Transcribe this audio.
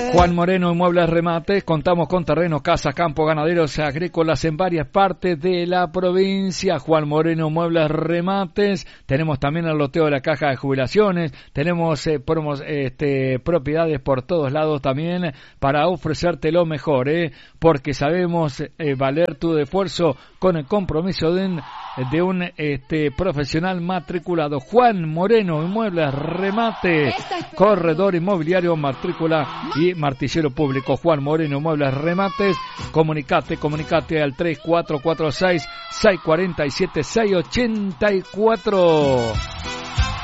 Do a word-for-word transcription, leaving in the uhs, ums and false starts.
Juan Moreno Muebles Remates, contamos con terrenos, casas, campos, ganaderos, agrícolas en varias partes de la provincia. Juan Moreno Muebles Remates, tenemos también el loteo de la caja de jubilaciones, tenemos eh, promos, este, propiedades por todos lados también para ofrecerte lo mejor, eh, porque sabemos eh, valer tu esfuerzo con el compromiso de un, de un este, profesional matriculado. Juan Moreno Muebles Remates, corredor inmobiliario, matrícula y martillero público. Juan Moreno Muebles Remates, comunicate, comunicate al tres cuatro cuatro seis, seis cuatro siete, seis ocho cuatro.